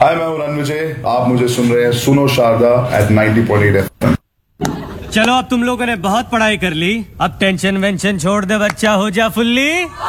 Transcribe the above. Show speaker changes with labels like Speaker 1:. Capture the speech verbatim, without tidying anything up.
Speaker 1: हाय, मैं हूं रणविजय। आप मुझे सुन रहे हैं सुनो Sharda eight ninety point eight F M.
Speaker 2: चलो अब तुम लोगों ने बहुत पढ़ाई कर ली, अब टेंशन वेंशन छोड़ दे बच्चा, हो जा फुल्ली।